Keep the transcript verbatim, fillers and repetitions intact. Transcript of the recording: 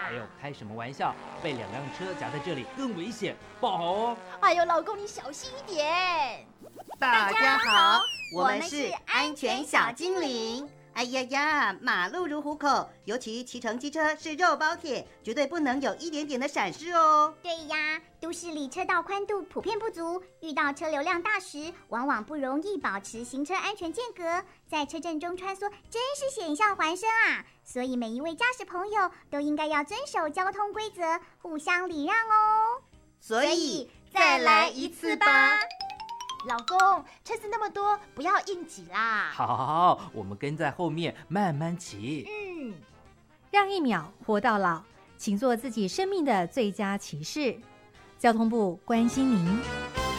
哎呦，开什么玩笑？被两辆车夹在这里更危险，不好哦！ 哎呦，老公你小心一点。 大家好，我们是安全小精灵。哎呀呀，马路如虎口，尤其骑乘机车是肉包铁，绝对不能有一点点的闪失哦。 对呀，都市里车道宽度普遍不足，遇到车流量大时，往往不容易保持行车安全间隔，在车阵中穿梭真是险象环生啊！所以每一位驾驶朋友都应该要遵守交通规则，互相礼让哦。 所以再来一次吧。 老公，车子那么多，不要硬挤啦。 好，我们跟在后面慢慢骑。 嗯， 让一秒活到老，请做自己生命的最佳骑士。交通部关心您。